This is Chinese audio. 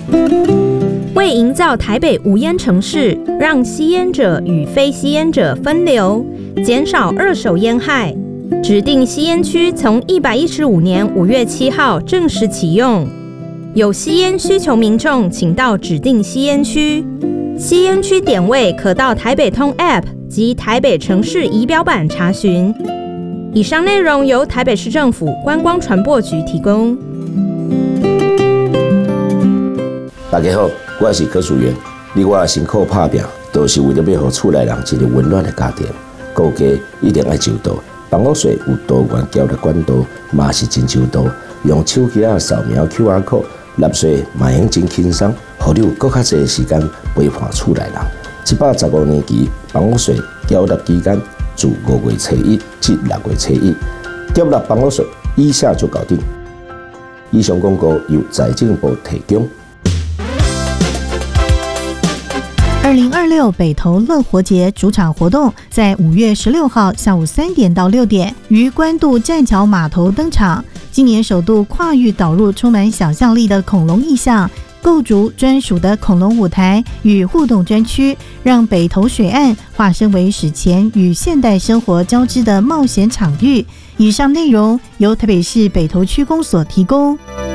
为营造台北无烟城市，让吸烟者与非吸烟者分流，减少二手烟害，指定吸烟区从115年5月7号正式启用。有吸烟需求民众，请到指定吸烟区。吸烟区点位可到台北通 App 及台北城市仪表板查询。以上内容由台北市政府观光传播局提供。 大家好，我是柯淑媛。你我辛苦打拼，都是为了要让厝内人一个温暖的家庭。顾家一定要周到，房屋税有多元交易管道，嘛是真周到。用手机扫描 QR code， 纳税嘛用真轻松，互你有更较侪时间陪伴厝内人。115年期房屋税缴纳期间自5月初1至6月初1，缴纳房屋税以下就搞定。以上广告由财政部提供。 2026北投乐活节主场活动在5月16号下午3点到6点于关渡栈桥码头登场。今年首度跨域导入充满想象力的恐龙意象，构筑专属的恐龙舞台与互动专区，让北投水岸化身为史前与现代生活交织的冒险场域。以上内容由台北市北投区公所提供。